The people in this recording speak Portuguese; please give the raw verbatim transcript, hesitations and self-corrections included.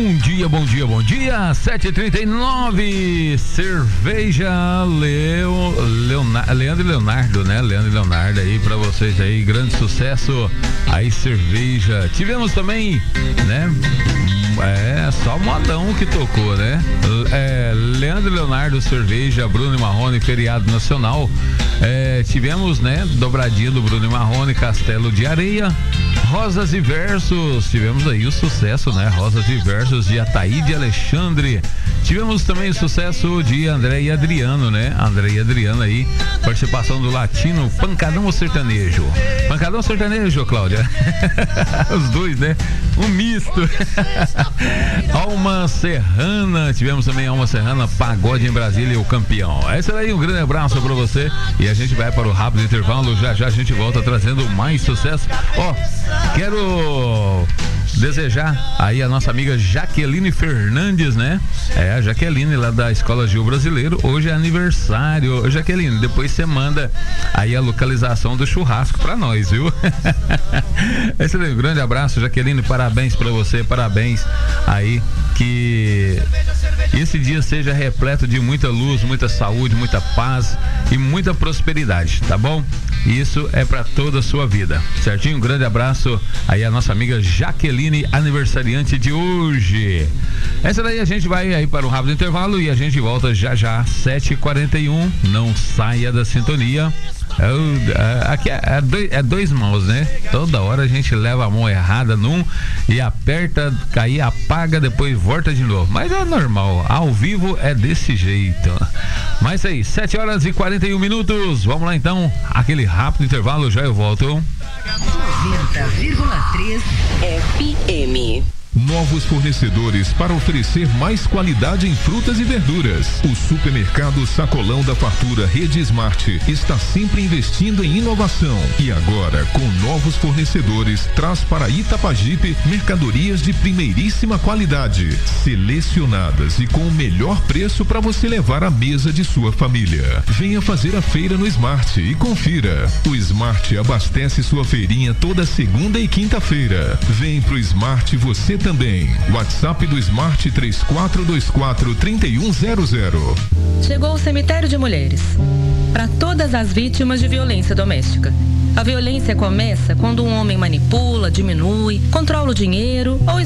Bom dia, bom dia, bom dia. sete e trinta e nove. Cerveja Leo, Leonardo, Leandro e Leonardo, né? Leandro e Leonardo aí pra vocês aí. Grande sucesso aí, cerveja. Tivemos também, né? É, só modão que tocou, né? É, Leandro e Leonardo, cerveja, Bruno e Marrone, feriado nacional. É, tivemos, né? Dobradinha do Bruno e Marrone, Castelo de Areia. Rosas e Versos, tivemos aí o sucesso, né? Rosas e Versos de Ataíde Alexandre. Tivemos também o sucesso de André e Adriano, né? André e Adriano aí, participação do Latino Pancadão Sertanejo. Pancadão Sertanejo, Cláudia. Os dois, né? Um misto. Alma Serrana, tivemos também Alma Serrana, Pagode em Brasília, o campeão. É isso aí, um grande abraço pra você. E a gente vai para o rápido intervalo. Já já a gente volta trazendo mais sucesso. Ó, quero desejar aí a nossa amiga Jaqueline Fernandes, né? É, a Jaqueline lá da Escola Gil Brasileiro. Hoje é aniversário. Ô, Jaqueline, depois você manda aí a localização do churrasco pra nós, viu? Esse é um grande abraço, Jaqueline. Parabéns pra você, parabéns aí, que esse dia seja repleto de muita luz, muita saúde, muita paz e muita prosperidade, tá bom? Isso é pra toda a sua vida, certinho? Um grande abraço aí a nossa amiga Jaqueline, aniversariante de hoje. Essa daí a gente vai aí para um rápido intervalo e a gente volta já já, sete e quarenta e um. Não saia da sintonia. É, é, aqui é, é, dois, é dois mãos, né? Toda hora a gente leva a mão errada num e aperta, cair, apaga, depois volta de novo. Mas é normal, ao vivo é desse jeito. Mas aí, sete horas e quarenta e um minutos. Vamos lá então, aquele rápido intervalo, já eu volto. noventa vírgula três F M. Novos fornecedores para oferecer mais qualidade em frutas e verduras. O supermercado Sacolão da Fartura Rede Smart está sempre investindo em inovação e agora, com novos fornecedores, traz para Itapajipe mercadorias de primeiríssima qualidade, selecionadas e com o melhor preço para você levar à mesa de sua família. Venha fazer a feira no Smart e confira. O Smart abastece sua feirinha toda segunda e quinta-feira. Vem pro Smart você também. WhatsApp do Smart três quatro dois quatro, três um zero zero. Chegou o cemitério de mulheres. Para todas as vítimas de violência doméstica. A violência começa quando um homem manipula, diminui, controla o dinheiro ou